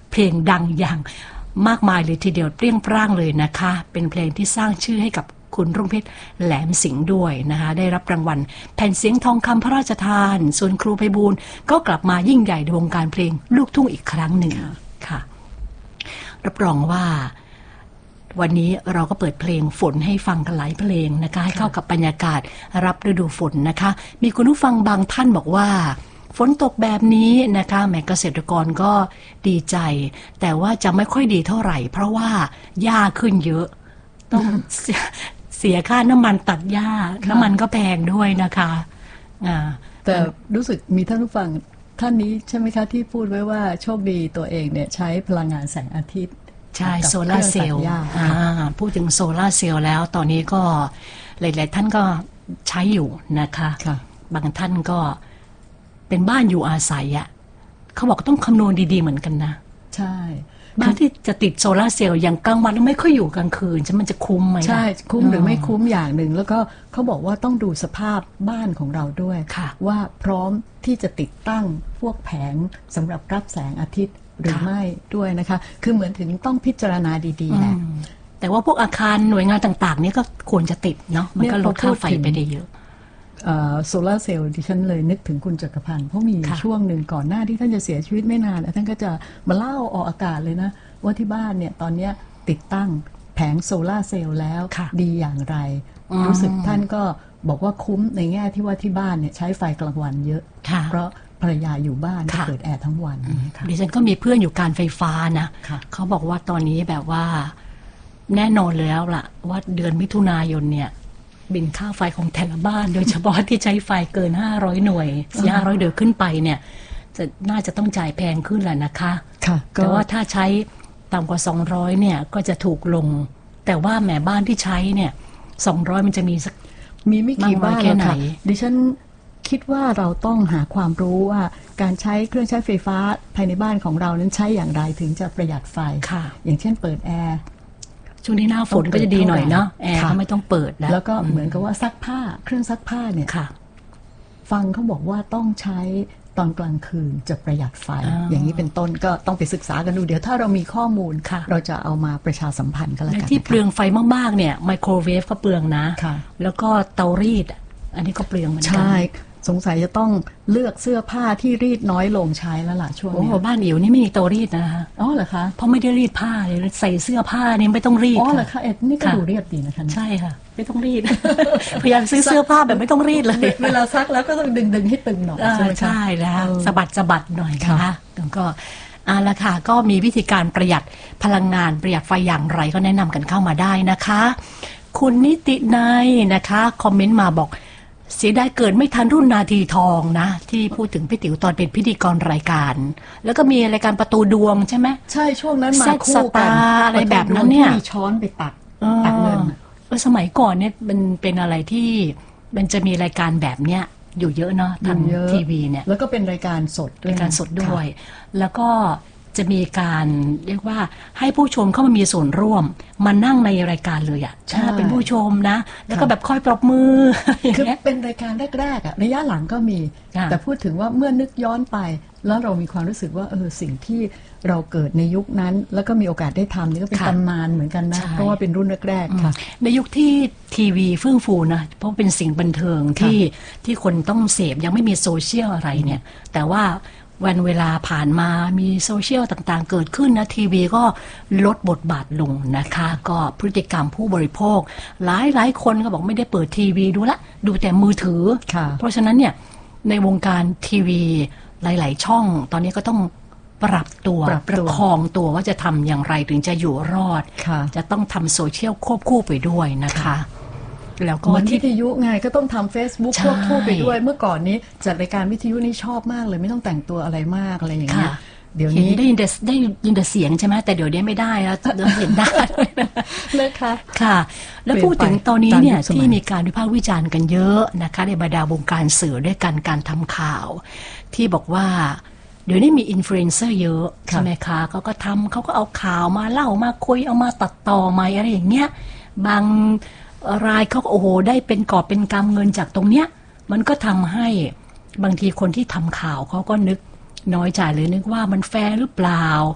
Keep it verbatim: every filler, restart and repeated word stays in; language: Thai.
เพลงดังอย่างมากมายเลยทีเดียวเปรี้ยงปร้างเลยนะคะเป็นเพลงที่สร้างชื่อให้กับคุณรุ่งเพชรแหลมสิงห์ด้วยนะคะได้รับรางวัลแผ่นเสียงทองคำพระราชทานส่วนครูไพบูลย์ก็กลับมายิ่งใหญ่ในวงการเพลงลูกทุ่งอีกครั้งหนึ่งค่ะรับรองว่าวันนี้เราก็เปิดเพลงฝนให้ฟังกันหลายเพลงนะคะให้เข้ากับบรรยากาศรับฤดูฝนนะคะมีคุณผู้ฟังบางท่านบอกว่าฝนตกแบบนี้นะคะแม่เกษตรกรก็ดีใจแต่ว่าจะไม่ค่อยดีเท่าไหร่เพราะว่าหญ้าขึ้นเยอะต้อง เสียค่าน้ำมันตัดหญ้าน้ำมันก็แพงด้วยนะคะอ่าแต่รู้สึกมีท่านผู้ฟังท่านนี้ใช่ไหมคะที่พูดไว้ว่าโชคดีตัวเองเนี่ยใช้พลังงานแสงอาทิตย์ใช่โซลาร์เซลล์พูดถึงโซลาร์เซลล์แล้วตอนนี้ก็หลายๆท่านก็ใช้อยู่นะคะบางท่านก็เป็นบ้านอยู่อาศัยอ่ะเขาบอกต้องคำนวณดีๆเหมือนกันนะใช่บ้านที่จะติดโซลาร์เซลล์อย่างกลางวันไม่ค่อยอยู่กลางคืนจะมันจะคุ้มไหมใช่คุ้มหรือไม่คุ้มอย่างหนึ่งแล้วก็เขาบอกว่าต้องดูสภาพบ้านของเราด้วยว่าพร้อมที่จะติดตั้งพวกแผงสำหรับรับแสงอาทิตย์หรือไม่ด้วยนะคะคือเหมือนถึงต้องพิจารณาดีๆแหละแต่ว่าพวกอาคารหน่วยงานต่างๆนี่ก็ควรจะติดเนาะมันก็ลดค่าไฟไปได้เยอะโซลาร์เซลล์ดิฉันเลยนึกถึงคุณจักรพันธ์เพราะมีช่วงหนึ่งก่อนหน้าที่ท่านจะเสียชีวิตไม่นานท่านก็จะมาเล่าออกอากาศเลยนะว่าที่บ้านเนี่ยตอนนี้ติดตั้งแผงโซลาร์เซลล์แล้วดีอย่างไรรู้สึกท่านก็บอกว่าคุ้มในแง่ที่ว่าที่บ้านเนี่ยใช้ไฟกลางวันเยอะเพราะภรรยาอยู่บ้านเปิดแอร์ทั้งวันดิฉันก็มีเพื่อนอยู่การไฟฟ้านะเขาบอกว่าตอนนี้แบบว่าแน่นอนแล้วล่ะว่าเดือนมิถุนายนเนี่ยบินค่าไฟของแต่ละบ้านโดยเฉพาะที่ใช้ไฟเกินห้าร้อยหน่วยห้าร้อยเดือนขึ้นไปเนี่ยจะน่าจะต้องจ่ายแพงขึ้นแหละนะคะแต่ว่าถ้าใช้ต่ำกว่าสองร้อยเนี่ยก็จะถูกลงแต่ว่าแหมบ้านที่ใช้เนี่ยสองร้อยมันจะมีสักมีไม่กี่บ้านแค่ไหนดิฉันคิดว่าเราต้องหาความรู้ว่าการใช้เครื่องใช้ไฟฟ้าภายในบ้านของเรานั้นใช้อย่างไรถึงจะประหยัดไฟอย่างเช่นเปิดแอร์ช่วงนี้หน้าฝนก็จะดีหน่อยเนาะแอร์ก็ไม่ต้องเปิดแล้วแล้วก็เหมือนกับว่าซักผ้าเครื่องซักผ้าเนี่ยฟังเขาบอกว่าต้องใช้ตอนกลางคืนจะประหยัดไฟ อ, อย่างนี้เป็นต้นก็ต้องไปศึกษากันดูเดี๋ยวถ้าเรามีข้อมูลเราจะเอามาประชาสัมพันธ์กันแล้วกันที่เปลืองไฟมากๆเนี่ยไมโครเวฟก็เปลืองนะแล้วก็เตารีดอันนี้ก็เปลืองเหมือนกันใช่สงสัยจะต้องเลือกเสื้อผ้าที่รีดน้อยลงใช้แล้วล่ะช่วงนี้โอ้บ้านอิ๋วนี่ไม่มีเตารีดนะคะอ๋อเหรอคะเพราะไม่ได้รีดผ้าเลยใส่เสื้อผ้านี่ไม่ต้องรีดอ๋อเหรอคะเอ็ดนี่ก็ดูเรียบดีนะคะใช่ค่ะไม่ต้องรีดพยายามซื้อเสื้อผ้าแบบไม่ต้องรีดเลยเวลาซักแล้วก็ต้องดึงดึงให้ตึงหน่อยใช่ไหมคะใช่แล้วสะบัดสะบัดหน่อยค่ะแล้วก็เอาละค่ะก็มีวิธีการประหยัดพลังงานประหยัดไฟอย่างไรก็แนะนำกันเข้ามาได้นะคะคุณนิตินัยนะคะคอมเมนต์มาบอกเสียดายเกิดไม่ทันรุ่นนาทีทองนะที่พูดถึงพี่ติ๋วตอนเป็นพิธีกรรายการแล้วก็มีรายการประตูดวงใช่ไหมใช่ช่วงนั้นมาคู่กันอะไรแบบนั้นเนี่ยมีช้อนไปตักตักเงินสมัยก่อนเนี่ยมันเป็นอะไรที่มันจะมีรายการแบบเนี้ยอยู่เยอะเนาะทางทีวีเนี่ยแล้วก็เป็นรายการสดรายการสดด้วยแล้วก็จะมีการเรียกว่าให้ผู้ชมเข้ามามีส่วนร่วมมานั่งในรายการเลยอ่ะถ้าเป็นผู้ชมนะแล้วก็แบบคอยปรบมือคือเป็นรายการแรกๆอ่ะระยะหลังก็มีแต่พูดถึงว่าเมื่อนึกย้อนไปแล้วเรามีความรู้สึกว่าเออสิ่งที่เราเกิดในยุคนั้นแล้วก็มีโอกาสได้ทำนี่ก็เป็นตำนานเหมือนกันนะเพราะว่าเป็นรุ่นแรกๆค่ะในยุคที่ทีวีเฟื่องฟูนะเพราะเป็นสิ่งบันเทิงที่ที่คนต้องเสพยังไม่มีโซเชียลอะไรเนี่ยแต่ว่าวันเวลาผ่านมามีโซเชียลต่างๆเกิดขึ้นนะทีวีก็ลดบทบาทลงนะคะก็พฤติกรรมผู้บริโภคหลายหลายคนก็บอกไม่ได้เปิดทีวีดูละดูแต่มือถือเพราะฉะนั้นเนี่ยในวงการทีวีหลายๆช่องตอนนี้ก็ต้องปรับตัวประคองตัวว่าจะทำอย่างไรถึงจะอยู่รอดจะต้องทำโซเชียลควบคู่ไปด้วยนะคะแล้วก็วิทยุไงก็ต้องทำ Facebook ควบคู่ไปด้วยเมื่อก่อนนี้จัดรายการวิทยุนี่ชอบมากเลยไม่ต้องแต่งตัวอะไรมากอะไรอย่างเงี้ยเดี๋ยวนี้ได้ยินแต่ได้ยินแต่เสียงใช่ไหมแต่เดี๋ยวนี้ไม่ได้แล้วเดินเห็นได้เลยค่ะค่ะแล้วพูดถึงตอนนี้เนี่ยที่มีการวิพากษ์วิจารณ์กันเยอะนะคะในบรรดาวงการสื่อด้วยกันการทำข่าวที่บอกว่าเดี๋ยวนี้มีอินฟลูเอนเซอร์เยอะใช่ไหมคะเขาก็ทำเขาก็เอาข่าวมาเล่ามาคุยเอามาตัดต่อมาอะไรอย่างเงี้ยบางรายเขาโอ้โหได้เป็นกอบเป็นกำเงินจากตรงเนี้ยมันก็ทำให้บางทีคนที่ทำข่าวเขาก็นึกน้อยใจเลยนึกว่ามันแฟร์หรือเปล่า